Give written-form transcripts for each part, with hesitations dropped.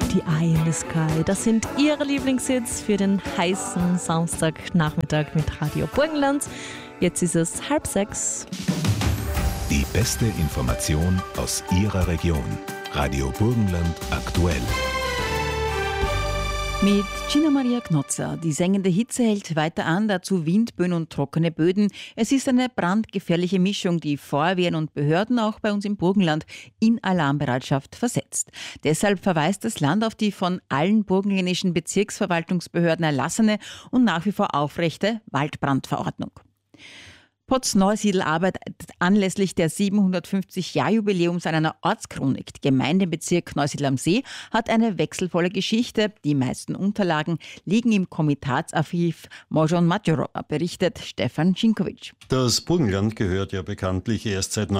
die Eye in the Sky. Das sind Ihre Lieblingshits für den heißen Samstagnachmittag mit Radio Burgenland. Jetzt ist es 5:30. Die beste Information aus Ihrer Region. Radio Burgenland aktuell. Mit Gina Maria Knotzer. Die sengende Hitze hält weiter an, dazu Windböen und trockene Böden. Es ist eine brandgefährliche Mischung, die Feuerwehren und Behörden auch bei uns im Burgenland in Alarmbereitschaft versetzt. Deshalb verweist das Land auf die von allen burgenländischen Bezirksverwaltungsbehörden erlassene und nach wie vor aufrechte Waldbrandverordnung. Potzneusiedl arbeitet anlässlich der 750-Jahr-Jubiläums an einer Ortschronik. Die Gemeinde im Bezirk Neusiedl am See hat eine wechselvolle Geschichte. Die meisten Unterlagen liegen im Komitatsarchiv Mojon Majorova, berichtet Stefan Cinkovic. Das Burgenland gehört ja bekanntlich erst seit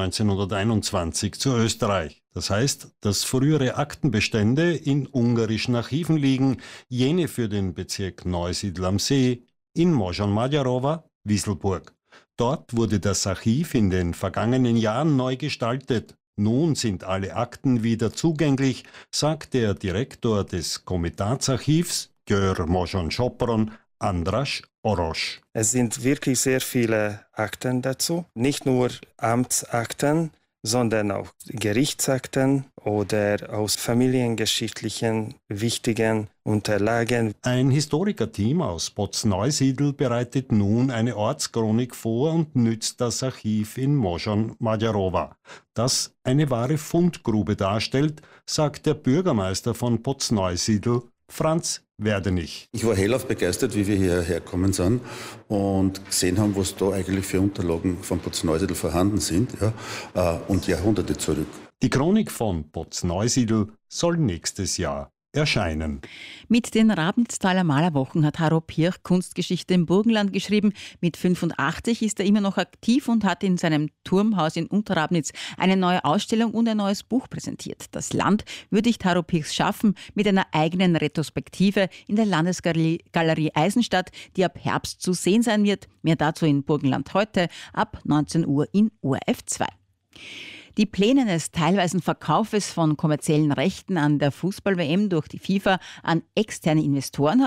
1921 zu Österreich. Das heißt, dass frühere Aktenbestände in ungarischen Archiven liegen, jene für den Bezirk Neusiedl am See, in Mojon Majorova, Wisselburg. Dort wurde das Archiv in den vergangenen Jahren neu gestaltet. Nun sind alle Akten wieder zugänglich, sagt der Direktor des Komitatsarchivs, Györ Mojon Sopron, Andras Orosch. Es sind wirklich sehr viele Akten dazu, nicht nur Amtsakten, sondern auch Gerichtsakten oder aus familiengeschichtlichen wichtigen Unterlagen. Ein Historikerteam aus Potzneusiedl bereitet nun eine Ortschronik vor und nützt das Archiv in Mojon Majorova, das eine wahre Fundgrube darstellt, sagt der Bürgermeister von Potzneusiedl, Franz Werdenich. Ich war hellauf begeistert, wie wir hierher gekommen sind und gesehen haben, was da eigentlich für Unterlagen von Potzneusiedl vorhanden sind, und Jahrhunderte zurück. Die Chronik von Potzneusiedl soll nächstes Jahr erscheinen. Mit den Rabnitztaler Malerwochen hat Haro Pirch Kunstgeschichte im Burgenland geschrieben. Mit 85 ist er immer noch aktiv und hat in seinem Turmhaus in Unterrabnitz eine neue Ausstellung und ein neues Buch präsentiert. Das Land würdigt Haro Pirchs Schaffen mit einer eigenen Retrospektive in der Landesgalerie Eisenstadt, die ab Herbst zu sehen sein wird. Mehr dazu in Burgenland heute ab 19 Uhr in ORF 2. Die Pläne des teilweisen Verkaufes von kommerziellen Rechten an der Fußball-WM durch die FIFA an externe Investoren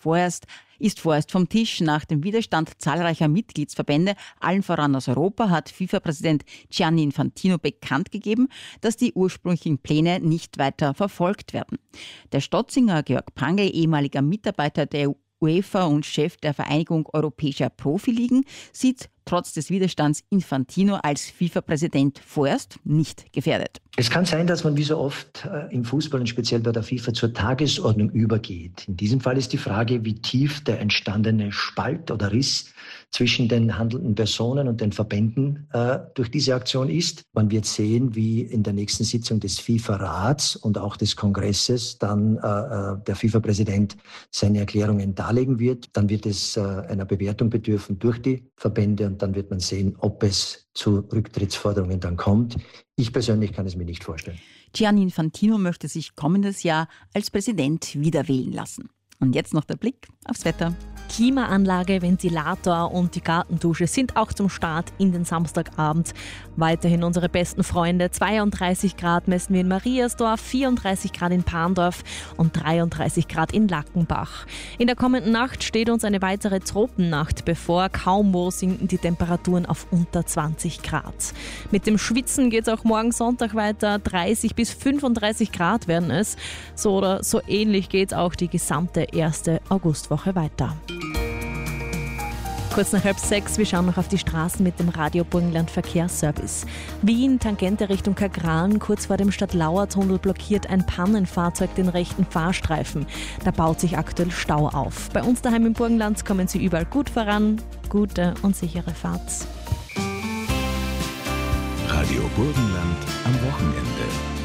ist vorerst vom Tisch. Nach dem Widerstand zahlreicher Mitgliedsverbände, allen voran aus Europa, hat FIFA-Präsident Gianni Infantino bekannt gegeben, dass die ursprünglichen Pläne nicht weiter verfolgt werden. Der Stotzinger Georg Prangl, ehemaliger Mitarbeiter der UEFA und Chef der Vereinigung Europäischer Profiligen, sieht trotz des Widerstands Infantino als FIFA-Präsident vorerst nicht gefährdet. Es kann sein, dass man wie so oft im Fußball und speziell bei der FIFA zur Tagesordnung übergeht. In diesem Fall ist die Frage, wie tief der entstandene Spalt oder Riss zwischen den handelnden Personen und den Verbänden durch diese Aktion ist. Man wird sehen, wie in der nächsten Sitzung des FIFA-Rats und auch des Kongresses dann der FIFA-Präsident seine Erklärungen darlegen wird. Dann wird es einer Bewertung bedürfen durch die Verbände und dann wird man sehen, ob es zu Rücktrittsforderungen dann kommt. Ich persönlich kann es mir nicht vorstellen. Gianni Infantino möchte sich kommendes Jahr als Präsident wieder wählen lassen. Und jetzt noch der Blick aufs Wetter. Klimaanlage, Ventilator und die Gartendusche sind auch zum Start in den Samstagabend weiterhin unsere besten Freunde. 32 Grad messen wir in Mariasdorf, 34 Grad in Parndorf und 33 Grad in Lackenbach. In der kommenden Nacht steht uns eine weitere Tropennacht bevor. Kaum wo sinken die Temperaturen auf unter 20 Grad. Mit dem Schwitzen geht es auch morgen Sonntag weiter. 30 bis 35 Grad werden es. So oder so ähnlich geht es auch die gesamte erste Augustwoche weiter. Kurz nach 5:30, wir schauen noch auf die Straßen mit dem Radio Burgenland Verkehrsservice. Wien, Tangente Richtung Kagran, kurz vor dem Stadtlauer-Tunnel blockiert ein Pannenfahrzeug den rechten Fahrstreifen. Da baut sich aktuell Stau auf. Bei uns daheim im Burgenland kommen Sie überall gut voran. Gute und sichere Fahrt. Radio Burgenland am Wochenende.